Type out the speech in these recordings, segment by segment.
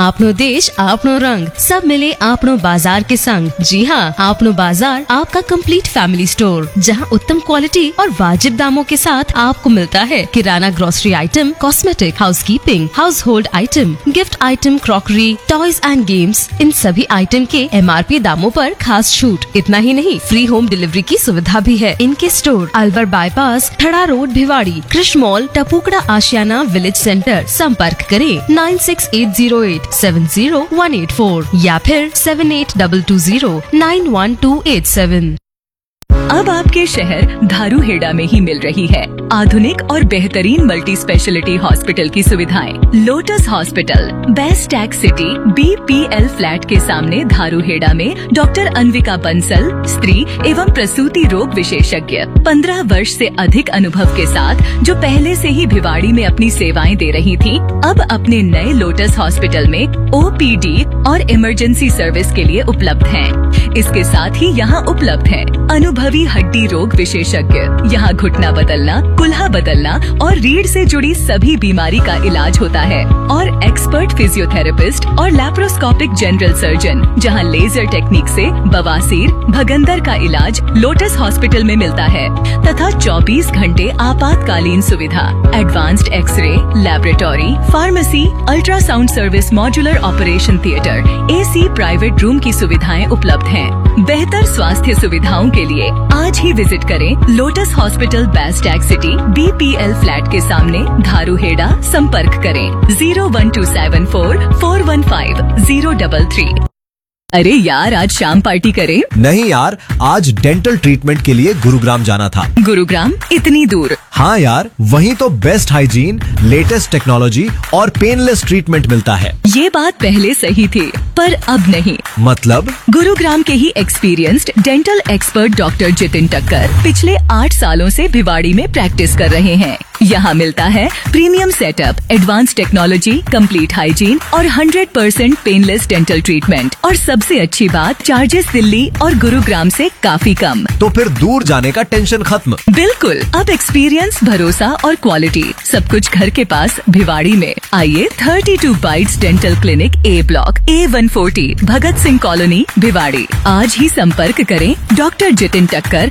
आपनो देश आपनो रंग सब मिले आपनो बाजार के संग। जी हाँ, आपनो बाजार आपका कंप्लीट फैमिली स्टोर, जहाँ उत्तम क्वालिटी और वाजिब दामों के साथ आपको मिलता है किराना, grocery item, cosmetic, housekeeping, house hold item, gift item, crockery, toys and games. इन सभी आइटम के MRP दामों पर खास छूट। इतना ही नहीं, फ्री होम डिलीवरी की सुविधा भी है। इनके स्टोर अलवर बाईपास, ठड़ा रोड, भिवाड़ी, कृष्ण मॉल, टपुकड़ा आशियाना विलेज सेंटर। संपर्क करें 9680870184 या फिर 7822091287। अब आपके शहर धारूहेड़ा में ही मिल रही है आधुनिक और बेहतरीन मल्टी स्पेशलिटी हॉस्पिटल की सुविधाएं। Lotus hospital, best tax city, BPL flat के सामने धारूहेड़ा में डॉक्टर अन्विका बंसल, स्त्री एवं प्रसूति रोग विशेषज्ञ, 15 वर्ष से अधिक अनुभव के साथ, जो पहले से ही भिवाड़ी में अपनी सेवाएं दे रही थी, अब अपने नए लोटस हॉस्पिटल में OPD और इमरजेंसी सर्विस के लिए उपलब्ध हैं। इसके साथ ही यहाँ उपलब्ध है अनुभवी हड्डी रोग विशेषज्ञ। यहाँ घुटना बदलना, कुल्हा बदलना और रीढ़ से जुड़ी सभी बीमारी का इलाज होता है। और एक्सपर्ट फिजियोथेरेपिस्ट और लैप्रोस्कोपिक जनरल सर्जन, जहाँ लेजर टेक्निक से बवासीर, भगंदर का इलाज लोटस हॉस्पिटल में मिलता है। तथा 24 घंटे आपातकालीन सुविधा, advanced x ray, laboratory, pharmacy, ultrasound service, modular operation theatre, AC private room की सुविधाएं उपलब्ध हैं। बेहतर स्वास्थ्य सुविधाओं के लिए आज ही विजिट करें lotus hospital, best tax city, BPL flat के सामने, धारूहेड़ा। संपर्क करें 01274415033। अरे यार, आज शाम पार्टी करें? नहीं यार, आज डेंटल ट्रीटमेंट के लिए गुरुग्राम जाना था। गुरुग्राम? इतनी दूर? हाँ यार, वहीं तो बेस्ट हाइजीन, लेटेस्ट टेक्नोलॉजी और पेनलेस ट्रीटमेंट मिलता है। ये बात पहले सही थी, पर अब नहीं। मतलब? गुरुग्राम के ही experienced dental expert doctor Jitin टक्कर पिछले 8 सालों से भिवाड़ी में प्रैक्टिस कर रहे हैं। यहाँ मिलता है premium setup, advance technology, complete hygiene और 100% पेनलेस डेंटल ट्रीटमेंट। और सबसे अच्छी बात, चार्जेस दिल्ली और गुरुग्राम से काफी कम। तो फिर दूर जाने का टेंशन खत्म। बिल्कुल, अब एक्सपीरियंस, भरोसा और क्वालिटी सब कुछ घर के पास भिवाड़ी में। आइए 32 bytes dental clinic, A block, A140, Bhagat Singh colony, Bhiwadi. आज ही संपर्क करें डॉक्टर जितिन टक्कर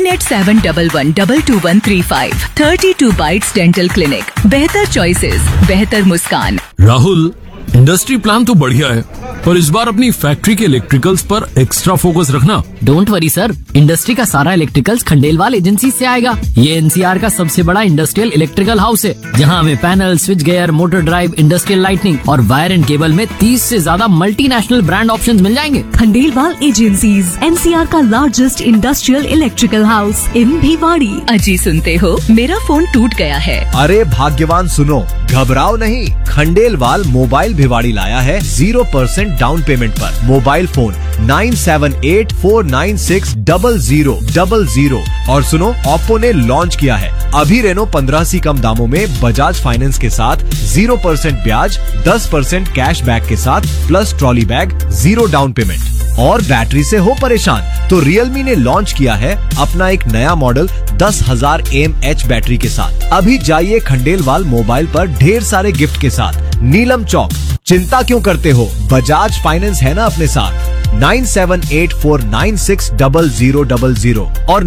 9871112235। 32 बाइट्स डेंटल क्लिनिक, बेहतर चॉइसेस, बेहतर मुस्कान। राहुल, इंडस्ट्री प्लान तो बढ़िया है, पर इस बार अपनी फैक्ट्री के इलेक्ट्रिकल्स पर एक्स्ट्रा फोकस रखना। डोंट वरी सर, इंडस्ट्री का सारा इलेक्ट्रिकल्स खंडेलवाल एजेंसी से आएगा। ये NCR का सबसे बड़ा इंडस्ट्रियल इलेक्ट्रिकल हाउस है, जहां हमें panel, switch gear, motor drive, industrial lightning और वायर एंड केबल में 30 से ज्यादा मल्टीनेशनल ब्रांड ऑप्शंस मिल जाएंगे। खंडेलवाल एजेंसीज, NCR का largest industrial electrical house in Bhiwadi. अजी सुनते हो, मेरा फोन टूट गया है। अरे भाग्यवान सुनो, घबराओ नहीं, खंडेलवाल मोबाइल भिवाड़ी लाया है 0% डाउन पेमेंट पर। Mobile phone 9784960000। और सुनो, ओप्पो ने लॉन्च किया है अभी रेनो 15 से कम दामों में बजाज फाइनेंस के साथ 0% ब्याज, 10% कैशबैक के साथ, plus trolley bag, 0 down payment. और बैटरी से हो परेशान तो रियलमी ने लॉन्च किया है अपना एक नया मॉडल 10,000 mAh बैटरी के साथ। अभी जाइए खंडेलवाल मोबाइल पर ढेर सारे गिफ्ट के साथ। नीलम चौक। चिंता क्यों करते हो, बजाज फाइनेंस है ना अपने साथ। 9784960000 और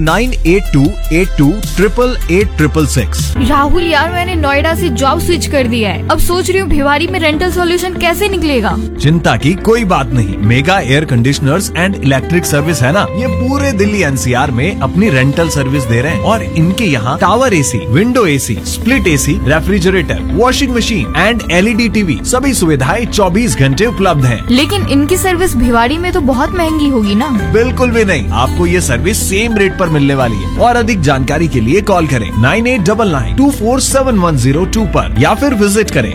9828288866। राहुल यार, मैंने नोएडा से जॉब स्विच कर दिया है। अब सोच रही हूँ भिवाड़ी में रेंटल सॉल्यूशन कैसे निकलेगा। चिंता की कोई बात नहीं, mega air conditioners and electric service है ना, ये पूरे दिल्ली NCR में अपनी रेंटल सर्विस दे रहे हैं। और इनके यहाँ tower AC, window AC, split AC, refrigerator, washing machine and LED TV सभी सुविधाएं 24 घंटे उपलब्ध है। लेकिन इनकी सर्विस भिवाड़ी में तो बहुत महंगी होगी ना। बिल्कुल भी नहीं, आपको ये सर्विस सेम रेट पर मिलने वाली है। और अधिक जानकारी के लिए कॉल करें 9899247102 पर या फिर विजिट करें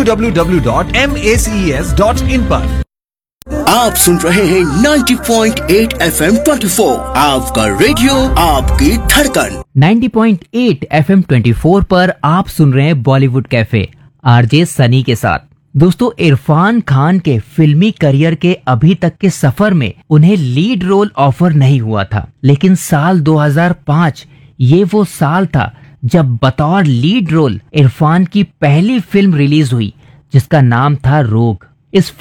www.maces.in पर। आप सुन रहे हैं 90.8 FM 24, आपका रेडियो, आपकी धड़कन। 90.8 FM 24 पर आप सुन रहे हैं बॉलीवुड कैफे RJ सनी के साथ। दोस्तों, इरफान खान के फिल्मी करियर के अभी तक के सफर में उन्हें लीड रोल ऑफर नहीं हुआ था, लेकिन साल 2005 ये वो साल था जब बतौर लीड रोल इरफान की पहली फिल्म रिलीज हुई, जिसका नाम था रोग। इस